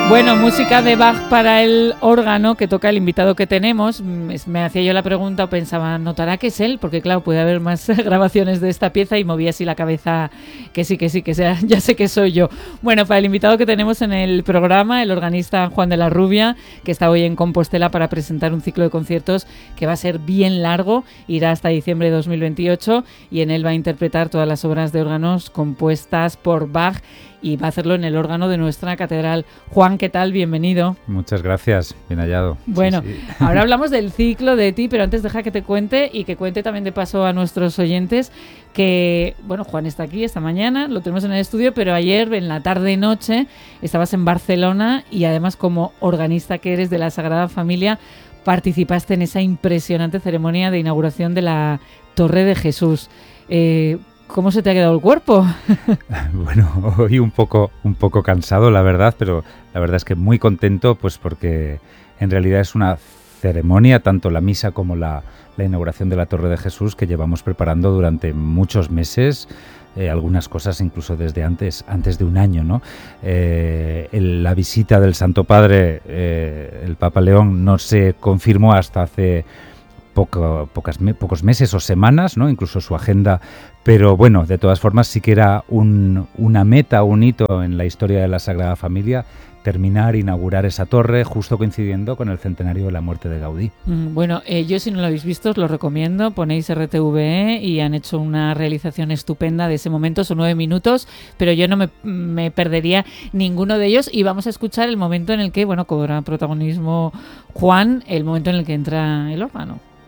Bueno, música de Bach para el órgano que toca el invitado que tenemos. Me hacía yo la pregunta o pensaba, ¿notará que es él? Porque claro, puede haber más grabaciones de esta pieza y movía así la cabeza, que sí, que sea, ya sé que soy yo. Bueno, para el invitado que tenemos en el programa, el organista Juan de la Rubia, que está hoy en Compostela para presentar un ciclo de conciertos que va a ser bien largo, irá hasta diciembre de 2028 y en él va a interpretar todas las obras de órganos compuestas por Bach y va a hacerlo en el órgano de nuestra catedral. Juan, ¿qué tal? Bienvenido. Muchas gracias, bien hallado. Bueno, sí. Ahora hablamos del ciclo de ti, pero antes deja que te cuente y que cuente también de paso a nuestros oyentes que, bueno, Juan está aquí esta mañana, lo tenemos en el estudio, pero ayer en la tarde-noche estabas en Barcelona y además como organista que eres de la Sagrada Familia participaste en esa impresionante ceremonia de inauguración de la Torre de Jesús. ¿Cómo se te ha quedado el cuerpo? Bueno, hoy un poco cansado, la verdad, pero la verdad es que muy contento, pues porque en realidad es una ceremonia, tanto la misa como la inauguración de la Torre de Jesús, que llevamos preparando durante muchos meses, algunas cosas incluso desde antes de un año, ¿no? La visita del Santo Padre, el Papa León, no se confirmó hasta hace pocos meses o semanas, ¿no? Incluso su agenda, pero bueno, de todas formas sí que era una meta, un hito en la historia de la Sagrada Familia, inaugurar esa torre justo coincidiendo con el centenario de la muerte de Gaudí. Bueno, yo si no lo habéis visto os lo recomiendo, ponéis RTVE y han hecho una realización estupenda de ese momento, son 9 minutos, pero yo no me perdería ninguno de ellos y vamos a escuchar el momento en el que, bueno, cobra protagonismo Juan, el momento en el que entra el órgano.